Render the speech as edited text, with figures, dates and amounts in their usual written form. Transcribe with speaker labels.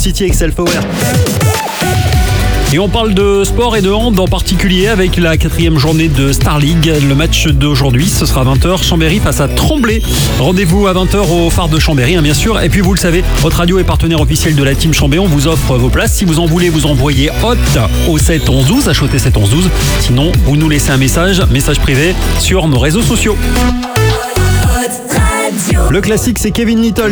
Speaker 1: City avec Self-Aware. Et on parle de sport et de hand en particulier avec la 4e journée de Star League. Le match d'aujourd'hui, ce sera 20h, Chambéry face à Tremblay. Rendez-vous à 20h au phare de Chambéry, bien sûr. Et puis vous le savez, votre radio est partenaire officiel de la team Chambéry. On vous offre vos places. Si vous en voulez, vous envoyez hot au 7 11 12, achetez 7 11 12. Sinon, vous nous laissez un message privé sur nos réseaux sociaux. Le classique, c'est Kevin Little.